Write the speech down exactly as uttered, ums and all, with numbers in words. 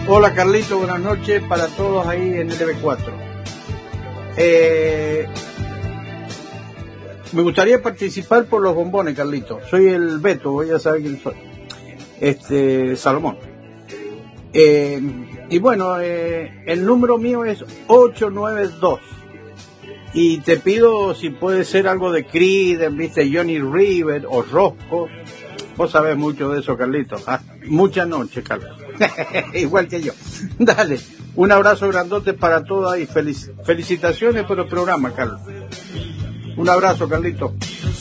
Hola Carlito, buenas noches para todos ahí en L B cuatro. Eh, me gustaría participar por los bombones, Carlito. Soy el Beto, voy a saber quién soy. Este, Salomón. Eh, y bueno, eh, el número mío es ocho nueve dos. Y te pido si puede ser algo de Creedence, viste, Johnny River o Roscoe. Vos sabés mucho de eso, Carlito. Ah, muchas noches, Carlos. Igual que yo. Dale, un abrazo grandote para todos y felic- felicitaciones por el programa, Carlos. Un abrazo, Carlito.